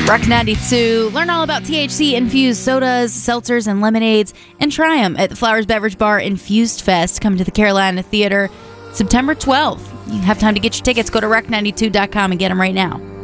Rock 92. Learn all about THC-infused sodas, seltzers, and lemonades, and try them at the Flowers Beverage Bar Infused Fest. Come to the Carolina Theater September 12th. You have time to get your tickets. Go to rock92.com and get them right now.